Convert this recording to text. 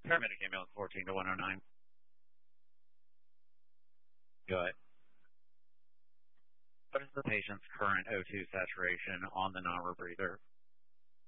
Paramedic ambulance 14 to 109. Go ahead. What is the patient's current O2 saturation on the non-rebreather?